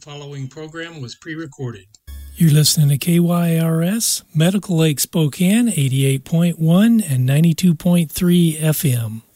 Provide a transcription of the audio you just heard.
following program was pre-recorded. You're listening to KYRS, Medical Lake Spokane, 88.1 and 92.3 FM.